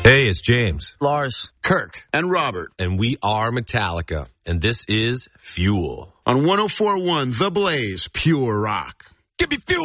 Hey, it's James. Lars. Kirk. And Robert. And we are Metallica. And this is Fuel. On 104.1 The Blaze, Pure Rock. Give me fuel!